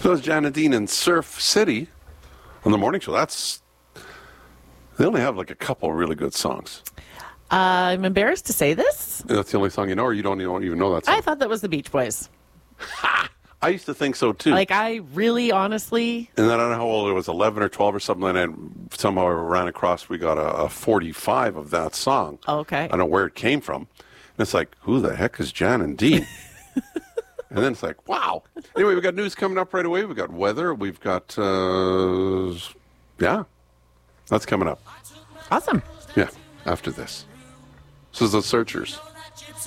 So is Jan and Dean in Surf City on the morning show. They only have like a couple really good songs. I'm embarrassed to say this. That's the only song you know, or you don't even know that song? I thought that was the Beach Boys. I used to think so too. Like, I really, honestly... And then I don't know how old it was, 11 or 12 or something, and somehow I ran across, we got a 45 of that song. Okay. I don't know where it came from. And it's like, who the heck is Jan and Dean? And then it's like, wow. Anyway, we've got news coming up right away. We've got weather. We've got, that's coming up. Awesome. Yeah, after this. This is The Searchers.